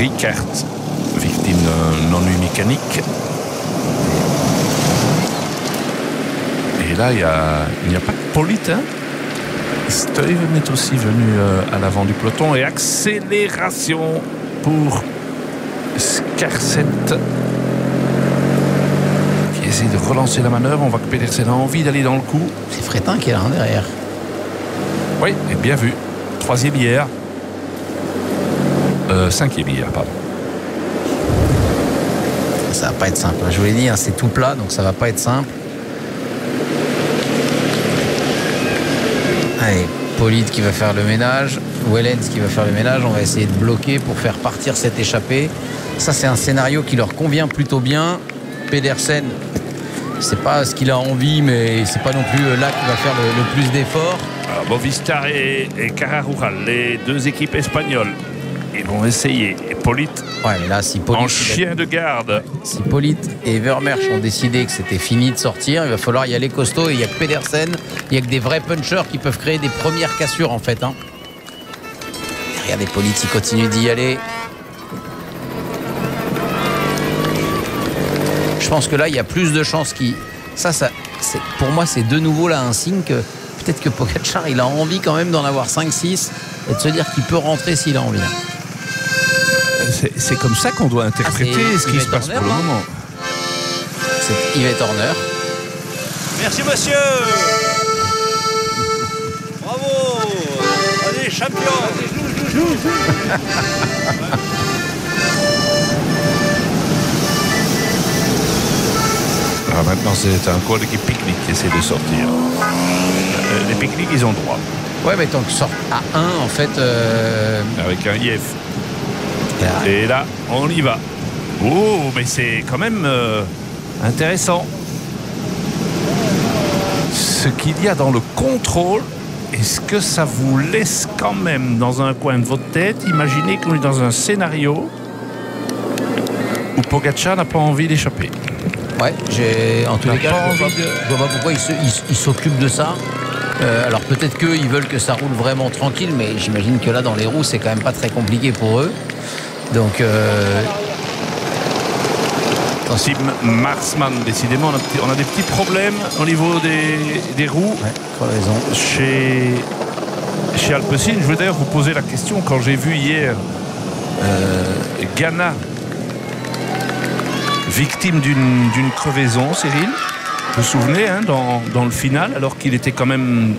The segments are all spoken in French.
Rickaert, victime d'un ennui mécanique. Et là, il n'y a pas que Polite, hein. Stuyven est aussi venu à l'avant du peloton. Et accélération pour Scarset, qui essaie de relancer la manœuvre. On voit que Pedersen a envie d'aller dans le coup. C'est Frétin qui est là derrière. Oui, et bien vu. 3e hier. 5e hier, pardon. Ça va pas être simple. Je vous l'ai dit, hein, c'est tout plat, donc ça va pas être simple. Allez, Polite qui va faire le ménage, Wellens qui va faire le ménage. On va essayer de bloquer pour faire partir cette échappée. Ça, c'est un scénario qui leur convient plutôt bien. Pedersen, c'est pas ce qu'il a envie, mais c'est pas non plus là qu'il va faire le plus d'efforts. Movistar et Cararural, les deux équipes espagnoles, ils vont essayer. Et Polite, ouais, mais là, si Polite en chien de garde. Si Polite et Vermersch ont décidé que c'était fini de sortir, il va falloir y aller costaud. Et il n'y a que Pedersen, il n'y a que des vrais punchers qui peuvent créer des premières cassures en fait. Hein. Regardez, Polite, il continue d'y aller. Je pense que là, il y a plus de chances qu'il... pour moi, c'est de nouveau là un signe que peut-être que Pogačar, il a envie quand même d'en avoir 5-6 et de se dire qu'il peut rentrer s'il a envie. C'est comme ça qu'on doit interpréter ce qui se passe pour le moment. C'est Yvette Horner. Merci monsieur. Bravo. Allez, champion. Alors maintenant, c'est un col qui pique-nique qui essaie de sortir. Les pique-niques, ils ont droit. Ouais, mais tant que sort à 1, en fait... Avec un IF. Et là, on y va. Oh, mais c'est quand même intéressant. Ce qu'il y a dans le contrôle, est-ce que ça vous laisse quand même dans un coin de votre tête imaginer qu'on est dans un scénario où Pogačar n'a pas envie d'échapper? Ouais, en tous les cas, je vois pas pourquoi il s'occupe de ça. Alors peut-être qu'ils veulent que ça roule vraiment tranquille, mais j'imagine que là, dans les roues, c'est quand même pas très compliqué pour eux. Donc... Tim Marsman, décidément, on a des petits problèmes au niveau des roues. Ouais, crevaison. Chez Alpecin. Je voulais d'ailleurs vous poser la question quand j'ai vu hier Ganna victime d'une crevaison, Cyril. Vous vous souvenez, hein, dans le final, alors qu'il était quand même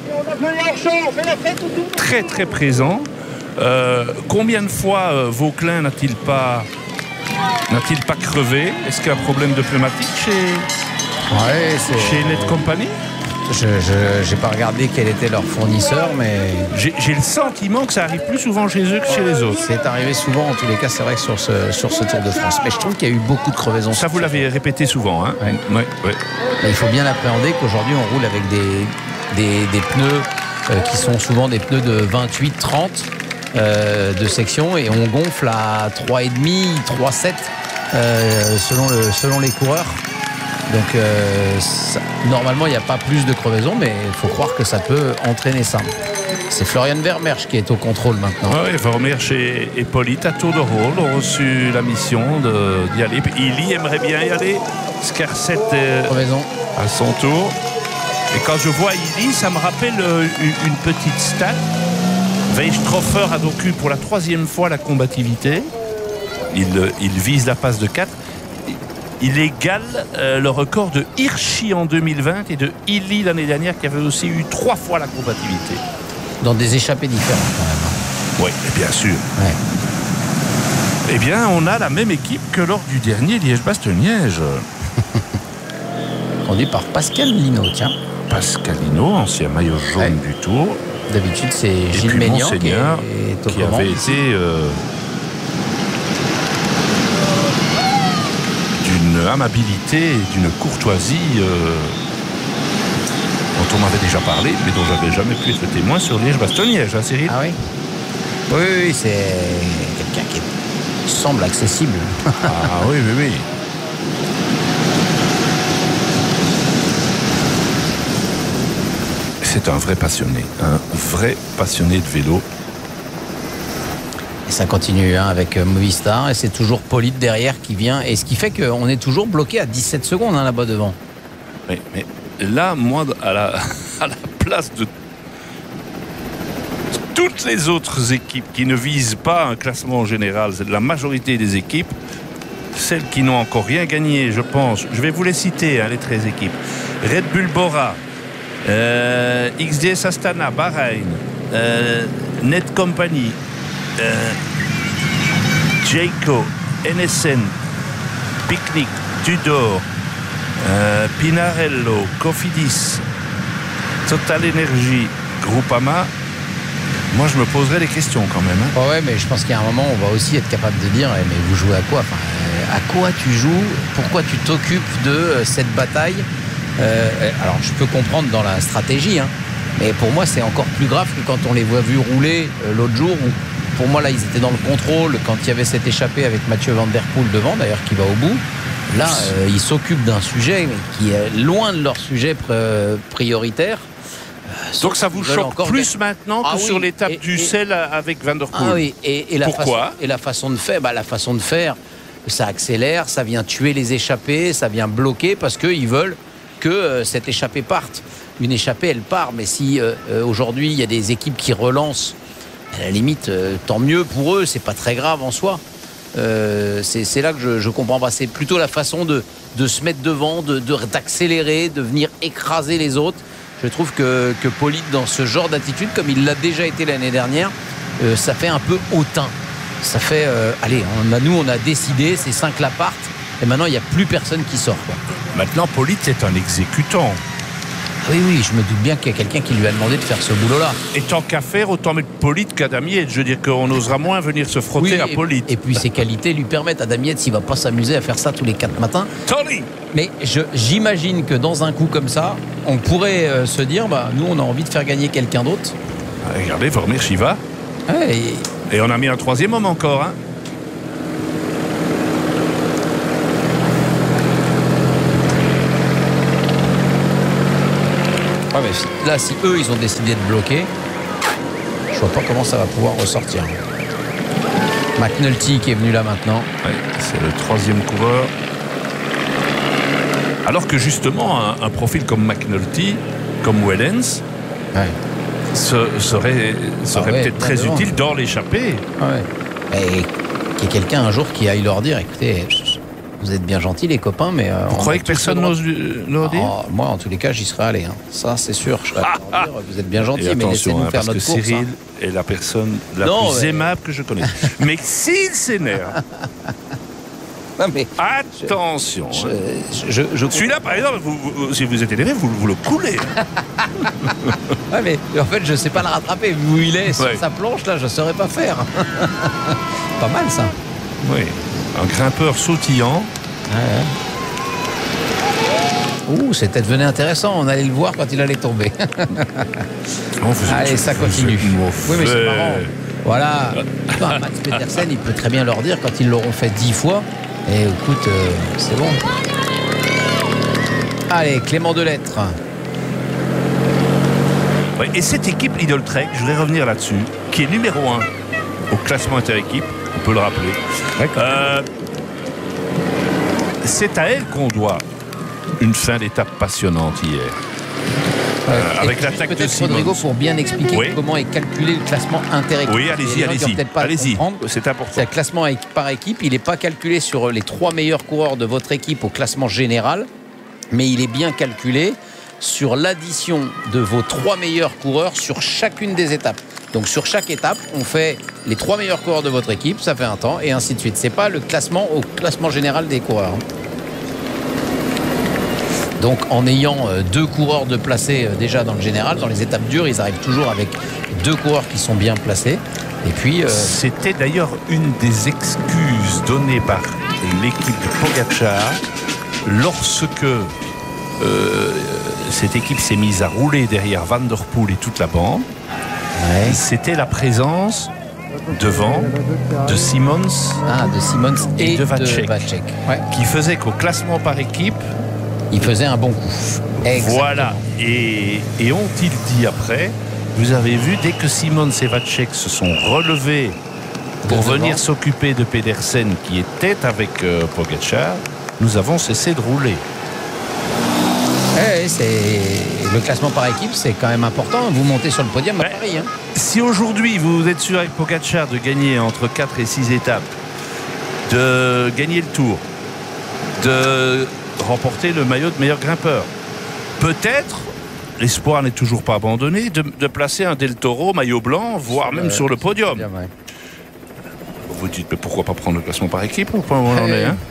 très très présent. Combien de fois Vauquelin n'a-t-il pas crevé? Est-ce qu'il y a un problème de pneumatique chez Net Company? Je n'ai pas regardé quel était leur fournisseur, mais... J'ai le sentiment que ça arrive plus souvent chez eux que chez les autres. C'est arrivé souvent, en tous les cas, c'est vrai que sur ce Tour de France. Mais je trouve qu'il y a eu beaucoup de crevaisons. Ça, vous l'avez répété souvent, hein? Ouais. Ouais. Mais il faut bien appréhender qu'aujourd'hui, on roule avec des pneus qui sont souvent des pneus de 28-30 de section, et on gonfle à 3,5, 3,7 selon les coureurs. Donc normalement il n'y a pas plus de crevaison, mais il faut croire que ça peut entraîner ça. C'est Florian Vermersch qui est au contrôle maintenant. Oui, Vermersch et Polite à tour de rôle ont reçu la mission d'y aller. Il aimerait bien y aller. Scarset à son tour. Et quand je vois Illy, ça me rappelle une petite stat. Weisstroffer a donc eu pour la 3e fois la combativité. Il vise la passe de 4. Il égale le record de Hirschi en 2020 et de Illy l'année dernière, qui avait aussi eu 3 fois la combativité. Dans des échappées différentes quand même. Oui, bien sûr. Ouais. Eh bien, on a la même équipe que lors du dernier Liège-Bastogne-Liège. Conduit par Pascal Lino, tiens. Pascal Lino, ancien maillot jaune du Tour. D'habitude, c'est Gilles Ménian qui avait été d'une amabilité et d'une courtoisie dont on m'avait déjà parlé, mais dont j'avais jamais pu être témoin sur Liège-Bastogne-Liège, hein, Cyril? Ah oui? Oui, c'est quelqu'un qui semble accessible. Ah oui. C'est un vrai passionné de vélo. Et ça continue avec Movistar. Et c'est toujours Polite derrière qui vient. Et ce qui fait qu'on est toujours bloqué à 17 secondes là-bas devant. Mais là, moi, à la place de toutes les autres équipes qui ne visent pas un classement général, c'est la majorité des équipes, celles qui n'ont encore rien gagné, je pense. Je vais vous les citer, les 13 équipes. Red Bull Bora, XDS Astana, Bahreïn, Net Company, Jayco, NSN, Picnic, Tudor, Pinarello, Cofidis, Total Energy, Groupama. Moi, je me poserais des questions quand même. Ouais, mais je pense qu'il y a un moment, on va aussi être capable de dire, mais vous jouez à quoi? Enfin, à quoi tu joues? Pourquoi tu t'occupes de cette bataille? Alors, je peux comprendre dans la stratégie, mais pour moi, c'est encore plus grave que quand on les voit vus rouler l'autre jour. Où, pour moi, là, ils étaient dans le contrôle quand il y avait cette échappée avec Mathieu Van Der Poel devant, d'ailleurs, qui va au bout. Là, ils s'occupent d'un sujet qui est loin de leur sujet prioritaire. Donc ça vous choque plus maintenant que sur l'étape du sel avec Van Der Poel. Ah oui, et pourquoi? La façon de faire, la façon de faire, ça accélère, ça vient tuer les échappées, ça vient bloquer parce qu'ils veulent que cette échappée parte. Une échappée, elle part, mais si aujourd'hui il y a des équipes qui relancent, à la limite, tant mieux pour eux, c'est pas très grave en soi. C'est là que je comprends pas. C'est plutôt la façon de se mettre devant, d'accélérer, de venir écraser les autres. Je trouve que Polite, dans ce genre d'attitude, comme il l'a déjà été l'année dernière, ça fait un peu hautain. Ça fait, allez, nous on a décidé, ces 5 là partent, et maintenant il n'y a plus personne qui sort, quoi. Maintenant, Polite est un exécutant. Oui, je me doute bien qu'il y a quelqu'un qui lui a demandé de faire ce boulot-là. Et tant qu'à faire, autant mettre Polite qu'Adamiette. Je veux dire qu'on osera moins venir se frotter à Polite. Et puis ses qualités lui permettent. Adamiette, s'il ne va pas s'amuser à faire ça tous les 4 matins. Tony. Mais j'imagine que dans un coup comme ça, on pourrait se dire, nous on a envie de faire gagner quelqu'un d'autre. Regardez, Vormir Shiva. Ouais, et on a mis un 3e homme encore. Mais là, si eux, ils ont décidé de bloquer, je vois pas comment ça va pouvoir ressortir. McNulty qui est venu là maintenant. Ouais, c'est le 3e coureur. Alors que justement, un profil comme McNulty, comme Wellens, serait peut-être très utile dans l'échappée. Et qu'il y ait quelqu'un un jour qui aille leur dire, écoutez, vous êtes bien gentils les copains, mais... Vous croyez que personne n'ose leur dire? Moi, en tous les cas, j'y serais allé. Ça, c'est sûr. Je serais allé leur dire, vous êtes bien gentils, mais laissez-nous faire notre course. Cyril est la personne la plus aimable que je connais. Mais s'il s'énerve... Non, mais attention. Celui-là, par exemple, si vous êtes énervé, vous le coulez. Mais en fait, je ne sais pas le rattraper. Où il est sur sa planche, là, je ne saurais pas faire. Pas mal, ça. Oui. Un grimpeur sautillant. C'était devenu intéressant. On allait le voir quand il allait tomber. Allez, ça continue. Oui, mais c'est marrant. Voilà. Mats Pedersen, il peut très bien leur dire quand ils l'auront fait 10 fois. Et écoute, c'est bon. Allez, Clément Delettre. Et cette équipe Lidl Trek, je voudrais revenir là-dessus, qui est numéro 1 au classement inter-équipe, on peut le rappeler. C'est à elle qu'on doit une fin d'étape passionnante hier. Avec l'attaque de Simons. Rodrigo, pour bien expliquer comment est calculé le classement inter-équipe. Oui, allez-y, c'est important. C'est un classement par équipe, il n'est pas calculé sur les 3 meilleurs coureurs de votre équipe au classement général, mais il est bien calculé sur l'addition de vos 3 meilleurs coureurs sur chacune des étapes. Donc sur chaque étape, on fait les 3 meilleurs coureurs de votre équipe, ça fait un temps, et ainsi de suite. C'est pas le classement au classement général des coureurs. Donc en ayant 2 coureurs de placés déjà dans le général, dans les étapes dures, ils arrivent toujours avec 2 coureurs qui sont bien placés. Et puis c'était d'ailleurs une des excuses données par l'équipe de Pogačar lorsque cette équipe s'est mise à rouler derrière Van Der Poel et toute la bande. C'était la présence devant de Simons, et de Vacek, qui faisait qu'au classement par équipe, il faisait un bon coup. Exactement. Voilà. Et ont-ils dit après, vous avez vu, dès que Simons et Vacek se sont relevés pour venir s'occuper de Pedersen qui était avec Pogačar, nous avons cessé de rouler. Le classement par équipe, c'est quand même important. Vous montez sur le podium à Paris. Si aujourd'hui vous êtes sûr avec Pogačar de gagner entre 4 et 6 étapes, de gagner le Tour, de remporter le maillot de meilleur grimpeur, peut-être, l'espoir n'est toujours pas abandonné, de placer un Del Toro maillot blanc, voire même sur le podium. Bien, ouais. Vous dites, mais pourquoi pas prendre le classement par équipe au point où on en est, hein?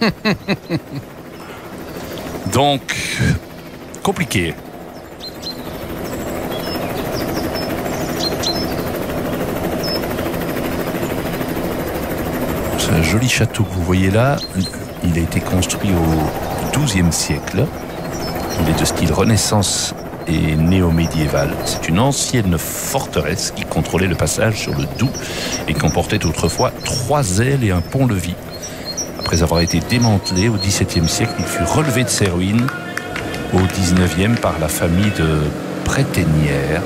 Donc, compliqué. C'est un joli château que vous voyez là. Il a été construit au XIIe siècle. Il est de style Renaissance et néo-médiéval. C'est une ancienne forteresse qui contrôlait le passage sur le Doubs et comportait autrefois 3 ailes et un pont-levis. Après avoir été démantelé au XVIIe siècle, il fut relevé de ses ruines au XIXe par la famille de Préténière.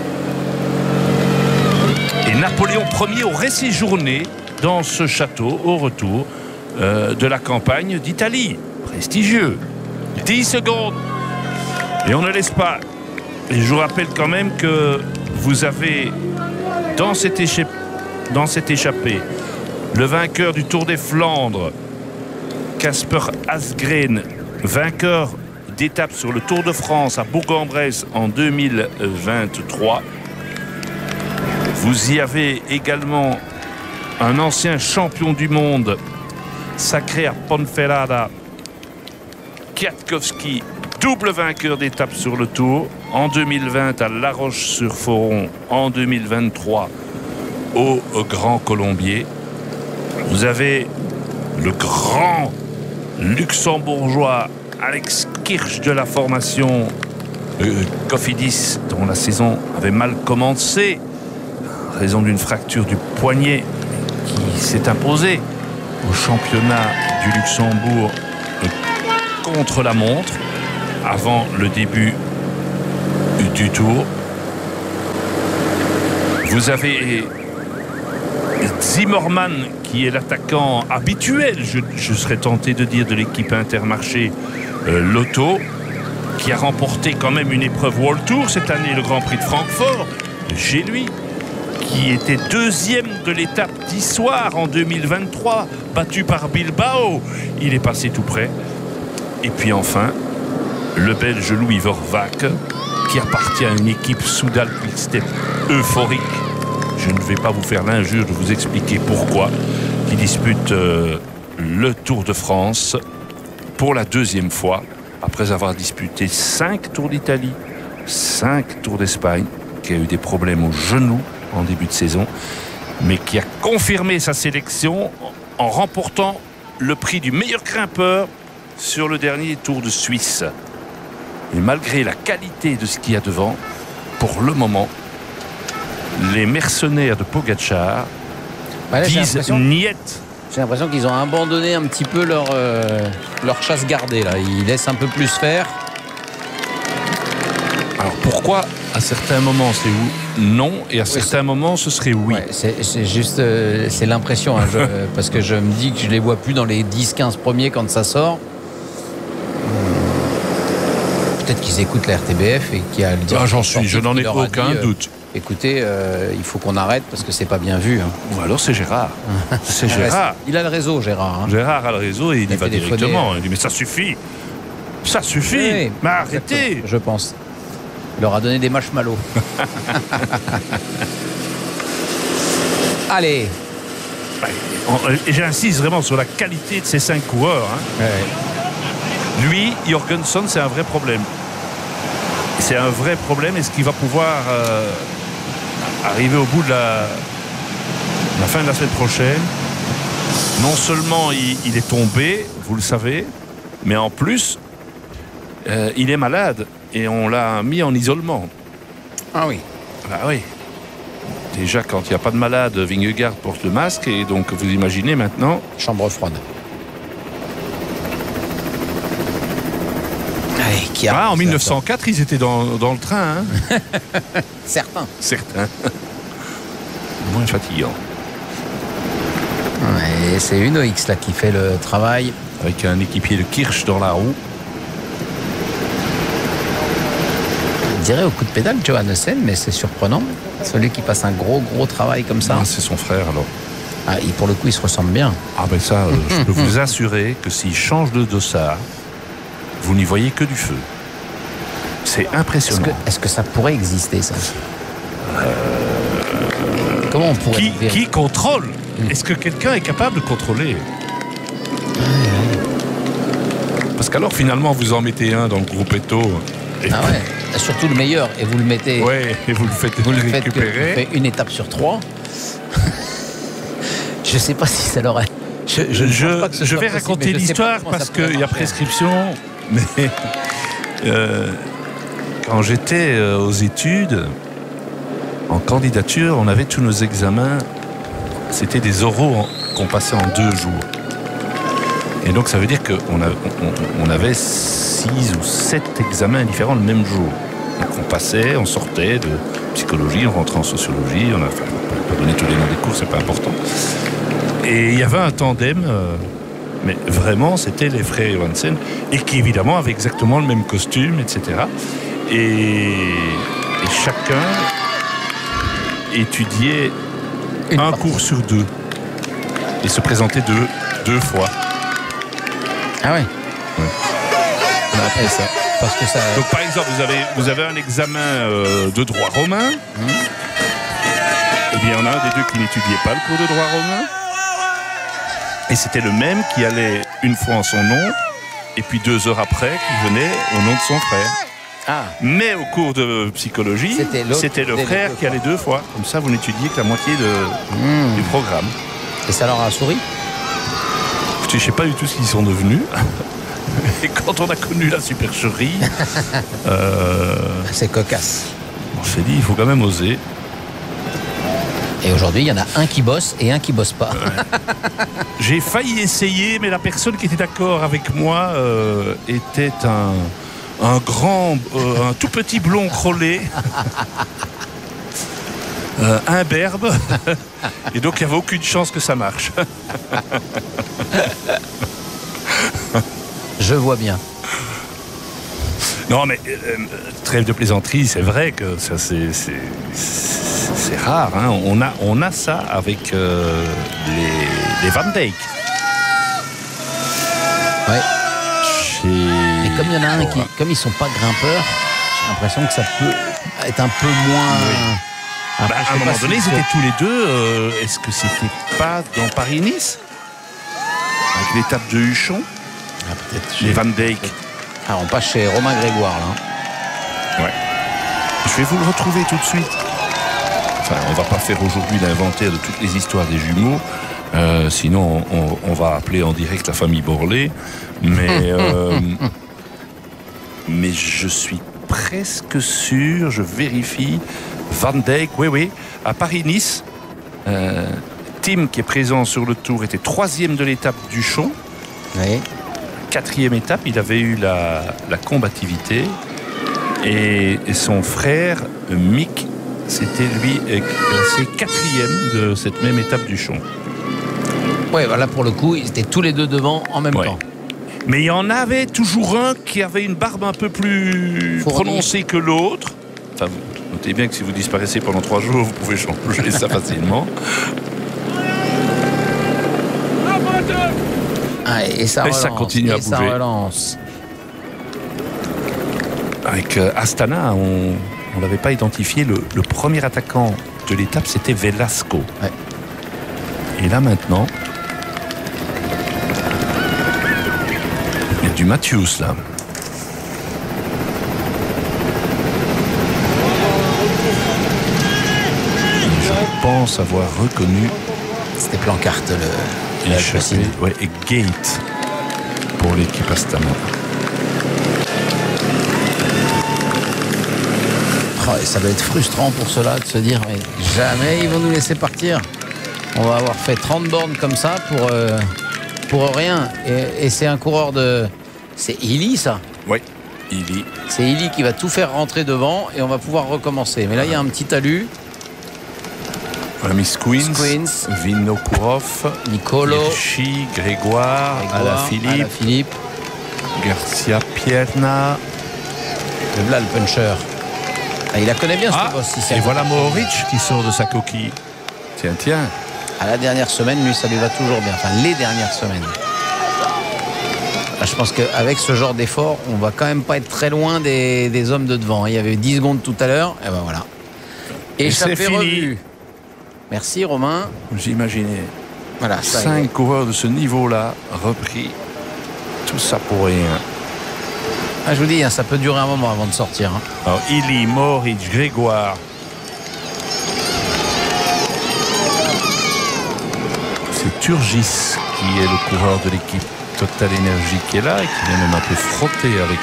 Et Napoléon Ier aurait séjourné dans ce château au retour de la campagne d'Italie. Prestigieux. 10 secondes. Et on ne laisse pas. Et je vous rappelle quand même que vous avez dans cette échappée le vainqueur du Tour des Flandres, Casper Asgreen, vainqueur d'étape sur le Tour de France à Bourg-en-Bresse en 2023. Vous y avez également un ancien champion du monde sacré à Ponferrada, Kwiatkowski, double vainqueur d'étape sur le Tour en 2020 à La Roche-sur-Foron, en 2023 au Grand Colombier. Vous avez le grand luxembourgeois Alex Kirch de la formation Cofidis, dont la saison avait mal commencé en raison d'une fracture du poignet qui s'est imposée au championnat du Luxembourg contre la montre avant le début du Tour. Vous avez Zimmermann qui est l'attaquant habituel, je serais tenté de dire, de l'équipe Intermarché Lotto, qui a remporté quand même une épreuve World Tour cette année, le Grand Prix de Francfort. Chez lui, qui était deuxième de l'étape d'Issoire en 2023, battu par Bilbao. Il est passé tout près. Et puis enfin, le Belge Louis Vervaeke, qui appartient à une équipe Soudal Quick-Step euphorique. Je ne vais pas vous faire l'injure de vous expliquer pourquoi, qui dispute le Tour de France pour la 2e fois, après avoir disputé 5 Tours d'Italie, 5 Tours d'Espagne, qui a eu des problèmes au genou en début de saison, mais qui a confirmé sa sélection en remportant le prix du meilleur grimpeur sur le dernier Tour de Suisse. Et malgré la qualité de ce qu'il y a devant, pour le moment, les mercenaires de Pogačar disent niet. J'ai l'impression qu'ils ont abandonné un petit peu leur chasse gardée. Là. Ils laissent un peu plus faire. Alors pourquoi à certains moments c'est non et à certains moments ce serait oui? Ouais, c'est juste c'est l'impression, hein, parce que je me dis que je les vois plus dans les 10-15 premiers quand ça sort. Peut-être qu'ils écoutent la RTBF et qu'il y a le dire. Je n'en ai aucun doute. Écoutez, il faut qu'on arrête parce que c'est pas bien vu. Hein. Ou alors c'est Gérard. C'est Gérard. Il a le réseau, Gérard. Hein. Gérard a le réseau et il y va directement. Il dit mais ça suffit. Ça suffit. Oui, mais arrêtez. Exactement, je pense. Il leur a donné des marshmallows. Allez. Et j'insiste vraiment sur la qualité de ces 5 coureurs. Hein. Ouais. Lui, Jorgensen, c'est un vrai problème. C'est un vrai problème. Est-ce qu'il va pouvoir arriver au bout de la fin de la semaine prochaine? Non seulement il est tombé, vous le savez, mais en plus, il est malade et on l'a mis en isolement. Ah oui. Bah oui. Déjà, quand il n'y a pas de malade, Vingegaard porte le masque et donc vous imaginez maintenant. Chambre froide. En 1904, ils étaient dans le train. Hein. Certains. Moins fatigant. Et c'est Uno X là qui fait le travail. Avec un équipier de Kirsch dans la roue. Je dirais au coup de pédale Johannessen, mais c'est surprenant. Celui qui passe un gros travail comme ça. Ah, c'est son frère alors. Ah, pour le coup, il se ressemble bien. Ah ben ça, je peux vous assurer que s'il change de dossard, vous n'y voyez que du feu. C'est impressionnant. Est-ce que ça pourrait exister, ça? Comment on pourrait... Qui contrôle? Est-ce que quelqu'un est capable de contrôler? Parce qu'alors, finalement, vous en mettez un dans le groupe Eto. Surtout le meilleur, et vous le mettez... Ouais, et vous le faites récupérer. Vous faites une étape sur 3. Je sais pas si ça l'aurait... Je vais raconter l'histoire parce qu'il y a prescription, mais quand j'étais aux études, en candidature, on avait tous nos examens, c'était des oraux qu'on passait en 2 jours. Et donc ça veut dire qu'on avait 6 ou 7 examens différents le même jour. Donc on passait, on sortait de psychologie, on rentrait en sociologie, on n'a pas donné tous les noms des cours, c'est pas important. Et il y avait un tandem, mais vraiment c'était les frères Johannessen, et qui évidemment avaient exactement le même costume, etc. Et chacun étudiait un cours sur 2 et se présentait deux fois. Ah ouais. On a appris ça. Parce que ça... Donc par exemple, vous avez un examen de droit romain. Et bien il y en a un des deux qui n'étudiait pas le cours de droit romain. Et c'était le même qui allait une fois en son nom, et puis 2 heures après, qui venait au nom de son frère. Ah. Mais au cours de psychologie, c'était le frère qui allait 2 fois. Comme ça, vous n'étudiez que la moitié du programme. Et ça leur a souri? Je ne sais pas du tout ce qu'ils sont devenus. Et quand on a connu la supercherie... c'est cocasse. On s'est dit, il faut quand même oser. Et aujourd'hui, il y en a un qui bosse et un qui bosse pas. J'ai failli essayer, mais la personne qui était d'accord avec moi était un tout petit blond crôlé, imberbe, et donc il n'y avait aucune chance que ça marche. Je vois bien. Non, mais trêve de plaisanterie, c'est vrai que ça c'est rare. Hein. On a ça avec les Van Dijk. Ouais. Et comme il y en a un qui, comme ils sont pas grimpeurs, j'ai l'impression que ça peut être un peu moins. Oui. Après, à un moment donné, ils étaient tous les deux. Est-ce que c'était pas dans Paris-Nice, avec l'étape de Huchon? Peut-être. Les Van Dijk. Ah, on passe chez Romain Grégoire là. Ouais. Je vais vous le retrouver tout de suite. Enfin, on va pas faire aujourd'hui l'inventaire de toutes les histoires des jumeaux. Sinon, on va appeler en direct la famille Borlée. Mais, mais je suis presque sûr, je vérifie. Van Dijk, oui, à Paris-Nice. Tim, qui est présent sur le tour, était 3e de l'étape d'Huchon. Oui. 4e étape, il avait eu la combativité. Et son frère, Mick, c'était lui classé 4e de cette même étape d'Huchon. Oui, là pour le coup, ils étaient tous les deux devant en même temps. Mais il y en avait toujours un qui avait une barbe un peu plus prononcée que l'autre. Enfin, vous notez bien que si vous disparaissez pendant 3 jours, vous pouvez changer ça facilement. Ah, et ça continue à bouger. Ça relance. Avec Astana, on n'avait pas identifié le premier attaquant de l'étape, c'était Velasco. Ouais. Et là maintenant, il y a du Matthews là. Et je pense avoir reconnu. C'était Plancarte le et Gate pour l'équipe Astana. Oh, et ça doit être frustrant pour ceux-là de se dire mais jamais ils vont nous laisser partir. On va avoir fait 30 bornes comme ça pour rien. Et c'est un coureur de... C'est Illy, ça? Oui, Illy. C'est Illy qui va tout faire rentrer devant et on va pouvoir recommencer. Mais là, il y a un petit talus. Miss Queens, Vinokourov, Nicolo, Hirschi, Grégoire, Alaphilippe, Garcia Pierna. Le là, le puncher. Ah, il la connaît bien ce boss. Et voilà Mohoric qui sort de sa coquille. Tiens. À la dernière semaine, lui, ça lui va toujours bien. Enfin, les dernières semaines. Je pense qu'avec ce genre d'effort, on va quand même pas être très loin des hommes de devant. Il y avait 10 secondes tout à l'heure. Et ben voilà. Échappé revenu. Merci Romain. J'imaginais. Voilà, 5 coureurs de ce niveau-là repris. Tout ça pour rien. Je vous dis, ça peut durer un moment avant de sortir. Alors, Illy, Mohoric, Grégoire. C'est Turgis qui est le coureur de l'équipe Total Energy qui est là et qui vient même un peu frotter avec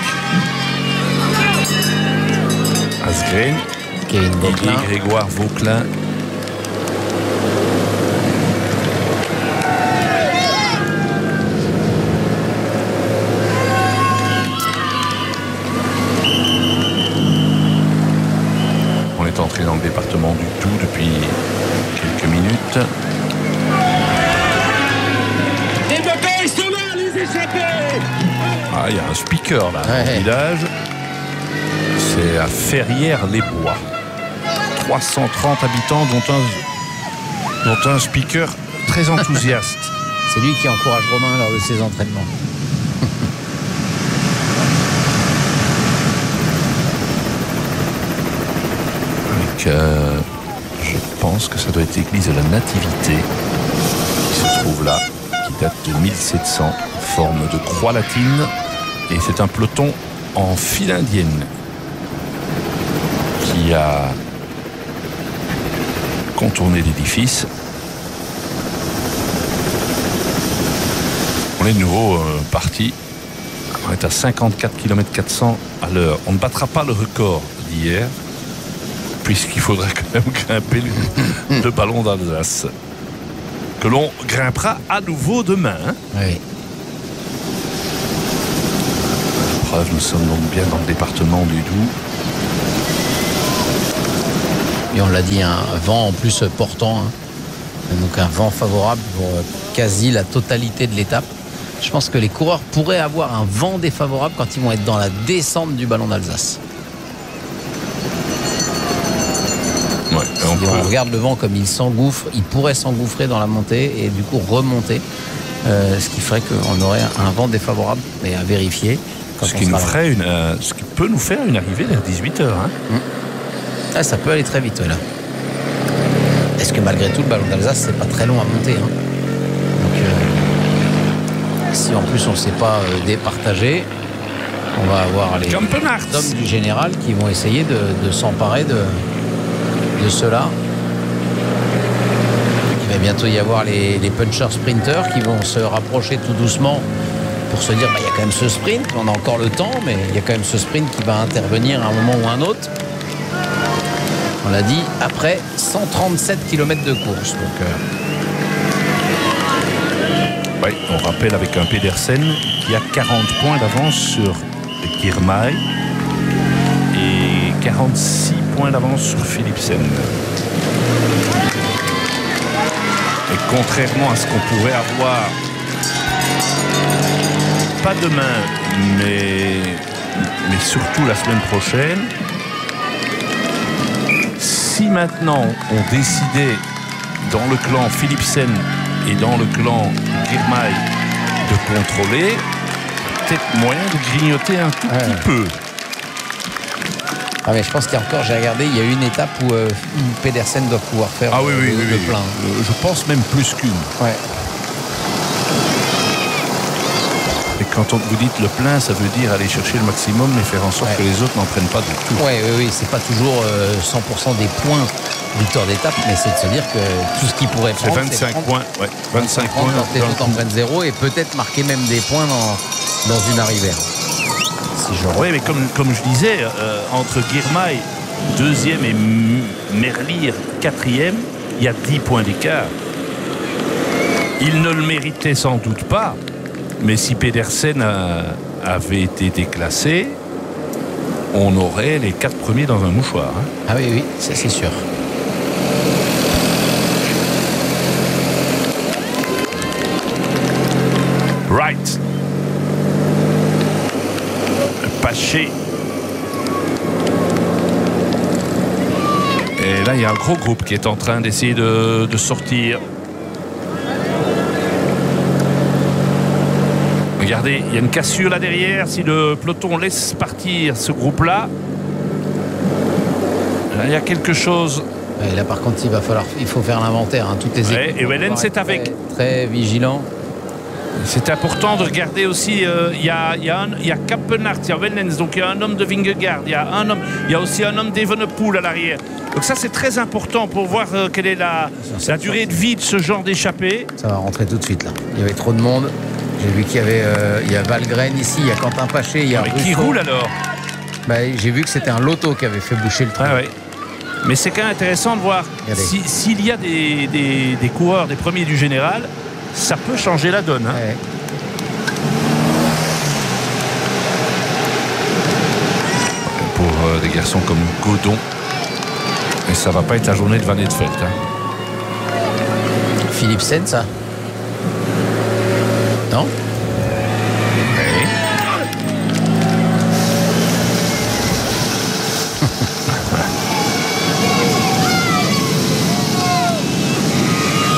Asgreen. Illy, Grégoire, Vauclin. On est entré dans le département du Doubs depuis quelques minutes. Il y a un speaker là au village. C'est à Ferrières-les-Bois. 330 habitants dont un speaker très enthousiaste. C'est lui qui encourage Romain lors de ses entraînements. Je pense que ça doit être l'église de la Nativité qui se trouve là, qui date de 1700, forme de croix latine, et c'est un peloton en file indienne qui a contourné l'édifice. On est de nouveau parti. On est à 54 km 400 à l'heure. On ne battra pas le record d'hier, puisqu'il faudra quand même grimper le ballon d'Alsace, que l'on grimpera à nouveau demain. Oui. Preuve, nous sommes donc bien dans le département du Doubs. Et on l'a dit, un vent en plus portant, donc un vent favorable pour quasi la totalité de l'étape. Je pense que les coureurs pourraient avoir un vent défavorable quand ils vont être dans la descente du ballon d'Alsace. Ouais, si on regarde le vent comme il s'engouffre, il pourrait s'engouffrer dans la montée et du coup remonter, ce qui ferait qu'on aurait un vent défavorable, mais à vérifier. Ce qui peut nous faire une arrivée vers 18h. Ça peut aller très vite, là. Est-ce que malgré tout, le ballon d'Alsace, c'est pas très long à monter, Donc, si en plus on ne sait pas départager, on va avoir les hommes du général qui vont essayer de s'emparer de cela. Il va bientôt y avoir les punchers sprinters qui vont se rapprocher tout doucement pour se dire il y a quand même ce sprint, on a encore le temps, mais il y a quand même ce sprint qui va intervenir à un moment ou à un autre. On l'a dit, après 137 km de course. Donc, oui, on rappelle avec un Pedersen qui a 40 points d'avance sur Girmay et 46 points d'avance sur Philipsen. Et contrairement à ce qu'on pourrait avoir, pas demain, mais surtout la semaine prochaine, si maintenant on décidait dans le clan Philipsen et dans le clan Girmay de contrôler, peut-être moyen de grignoter un tout petit peu. Mais je pense qu'il y a encore, j'ai regardé, il y a une étape où Pedersen doit pouvoir faire le plein. Je pense même plus qu'une. Ouais. Et quand vous dites le plein, ça veut dire aller chercher le maximum et faire en sorte que les autres n'en prennent pas du tout. Oui, c'est pas toujours 100% des points victoire d'étape, mais c'est de se dire que tout ce qu'il pourrait prendre, c'est 25 points. 25 points quand les autres en prennent 0 et peut-être marquer même des points dans une arrivée. Oui, mais comme je disais, entre Girmay 2e et Merlier 4e, il y a 10 points d'écart. Il ne le méritait sans doute pas, mais si Pedersen avait été déclassé, on aurait les 4 premiers dans un mouchoir. Ah oui, ça c'est sûr. Wright. Paché. Et là, il y a un gros groupe qui est en train d'essayer de sortir. Regardez, il y a une cassure là derrière. Si le peloton laisse partir ce groupe-là, là, il y a quelque chose. Et là, par contre, il faut faire l'inventaire. Hein. Toutes les équipes. Et Wellens c'est avec. Très vigilant. C'est important de regarder aussi. Il y a Kampenhardt, il y a Wellens, donc il y a un homme de Vingegaard, il y a aussi un homme d'Evenepoel à l'arrière. Donc ça, c'est très important pour voir quelle est la durée de vie de ce genre d'échappée. Ça va rentrer tout de suite là. Il y avait trop de monde. J'ai vu qu'il y avait il y a Valgren ici, il y a Quentin Paché, il y a qui roule alors? J'ai vu que c'était un loto qui avait fait boucher le trou. Ah ouais. Mais c'est quand même intéressant de voir s'il y a des coureurs, des premiers du général, ça peut changer la donne. Hein. Ouais. Pour des garçons comme Godon, et ça va pas être la journée de Van Eetvelt. Hein. Philipsen, ça? Non?